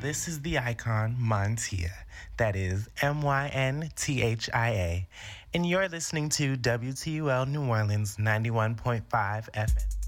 this is the icon Mynthia. That is Mynthia. And you're listening to WTUL New Orleans 91.5 FM.